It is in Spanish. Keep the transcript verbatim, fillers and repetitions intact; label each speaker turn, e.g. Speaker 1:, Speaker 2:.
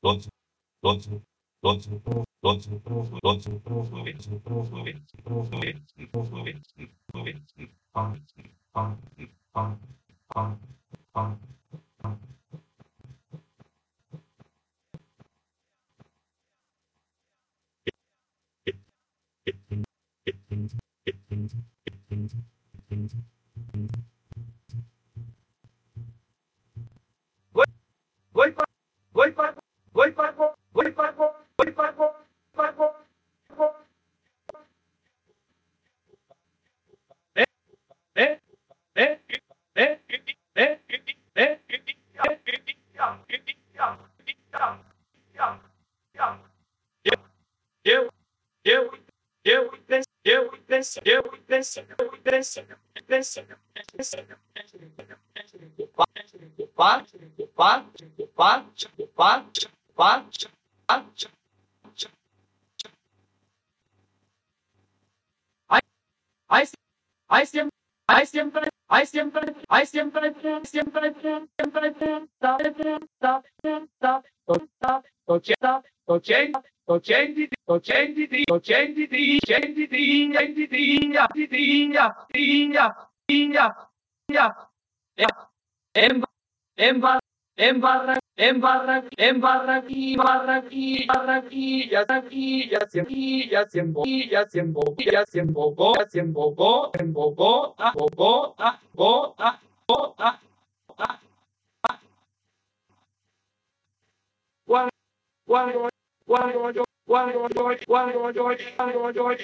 Speaker 1: Voy, voy pa, voy pa, voy pa, voy pa, voy pa, voy pa, eh, eh, eh, eh, eh, eh, eu, eu, eu, penso, eu, penso, eu, penso, eu, penso, penso, penso, parte, parte, parte, parte, parte, parte. I, I siempre, I siempre, I siempre, I siempre, siempre, siempre, stop, stop, stop, stop, ochenta, ochenta, ochenta, ochenta, ochenta, ochenta, embarra, embarra, embarra, embarra, embarra, embarra, ya aquí, ya siempre, ya siempre, ya siempre, ya siempre, ya siempre, en Bogotá, Bogotá, Bogotá, Bogotá, cuando, cuando yo, cuando yo, cuando yo, cuando yo, cuando yo,